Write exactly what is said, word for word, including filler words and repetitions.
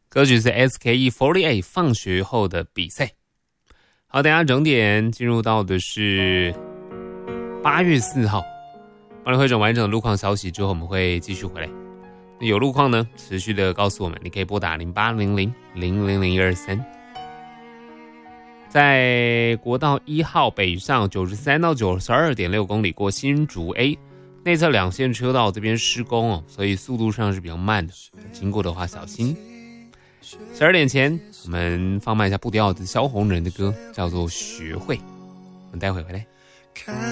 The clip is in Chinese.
歌曲是 S K E 四十八放学后的比赛。好，等一下整点进入到的是八月四号，帮你汇整完整的路况消息之后，我们会继续回来。有路况呢，持续的告诉我们，你可以拨打零八零零零零零一二三。在国道一号北上九十三到九十二点六公里过新竹 A 内侧两线车道这边施工哦，所以速度上是比较慢的，经过的话小心。十二点前，我们放慢一下步调，这是萧红人的歌，叫做《学会》。我们待会回来。